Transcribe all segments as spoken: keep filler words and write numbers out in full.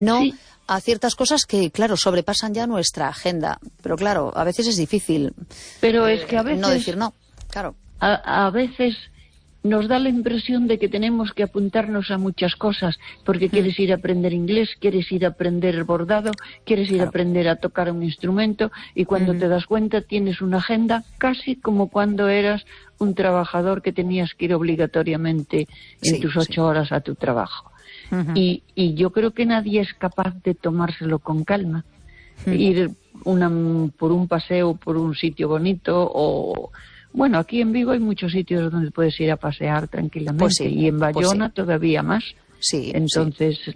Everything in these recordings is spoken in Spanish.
no sí. a ciertas cosas que, claro, sobrepasan ya nuestra agenda. Pero claro, a veces es difícil. Pero eh, es que a veces... no decir no, claro. A, a veces nos da la impresión de que tenemos que apuntarnos a muchas cosas, porque mm. quieres ir a aprender inglés, quieres ir a aprender bordado, quieres ir claro. a aprender a tocar un instrumento, y cuando mm. te das cuenta tienes una agenda casi como cuando eras un trabajador que tenías que ir obligatoriamente en sí, tus ocho sí. horas a tu trabajo. Uh-huh. y, y yo creo que nadie es capaz de tomárselo con calma. Uh-huh. Ir una, por un paseo, por un sitio bonito, o... Bueno, aquí en Vigo hay muchos sitios donde puedes ir a pasear tranquilamente, pues sí, y en Bayona pues sí. todavía más. Sí, Entonces, sí.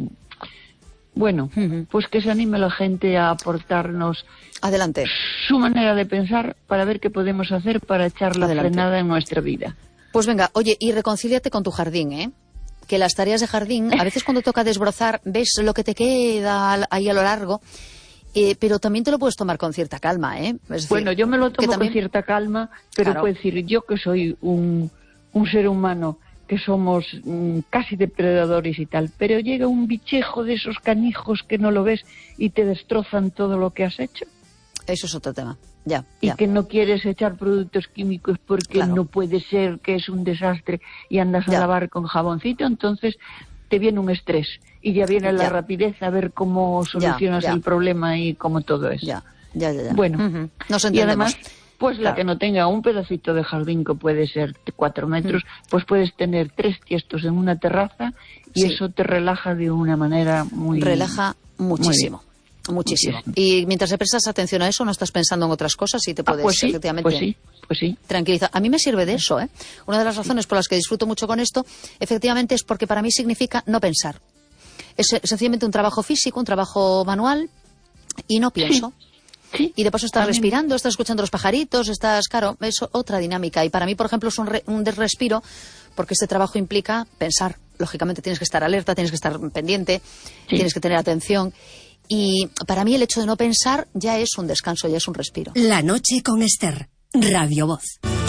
bueno, uh-huh. pues que se anime la gente a aportarnos Adelante. su manera de pensar para ver qué podemos hacer para echar la Adelante. frenada en nuestra vida. Pues venga, oye, y reconcíliate con tu jardín, ¿eh? Que las tareas de jardín, a veces cuando toca desbrozar, ves lo que te queda ahí a lo largo... Eh, pero también te lo puedes tomar con cierta calma, ¿eh? Es decir, bueno, yo me lo tomo también... con cierta calma, pero claro. puedo decir, yo que soy un, un ser humano, que somos mm, casi depredadores y tal, pero llega un bichejo de esos canijos que no lo ves y te destrozan todo lo que has hecho. Eso es otro tema, ya. Y ya. que no quieres echar productos químicos porque claro. no puede ser, que es un desastre, y andas ya. a lavar con jaboncito, entonces... te viene un estrés y ya viene la ya. rapidez a ver cómo solucionas ya, ya. el problema y cómo todo es. Ya, ya, ya. ya. Bueno, uh-huh. Nos y además, pues claro. la que no tenga un pedacito de jardín que puede ser cuatro metros, uh-huh. pues puedes tener tres tiestos en una terraza y sí. eso te relaja de una manera muy... Relaja muchísimo. Muy Muchísimo. Muchísimo. Y mientras le prestas atención a eso, no estás pensando en otras cosas y te puedes, ah, pues sí, efectivamente, pues sí, pues sí. tranquilizar. A mí me sirve de eso, ¿eh? Una de las razones por las que disfruto mucho con esto, efectivamente, es porque para mí significa no pensar. Es sencillamente un trabajo físico, un trabajo manual, y no pienso. Sí. Sí. Y de paso estás respirando, estás escuchando los pajaritos, estás, claro, es otra dinámica. Y para mí, por ejemplo, es un, re, un respiro, porque este trabajo implica pensar. Lógicamente tienes que estar alerta, tienes que estar pendiente, sí. tienes que tener atención. Y para mí el hecho de no pensar ya es un descanso, ya es un respiro. La noche con Esther, Radio Voz.